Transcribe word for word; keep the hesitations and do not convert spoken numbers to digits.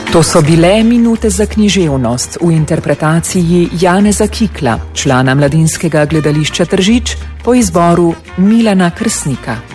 To so bile minute za književnost v interpretaciji Janeza Kikla, člana Mladinskega gledališča Tržič, po izboru Milana Krsnika.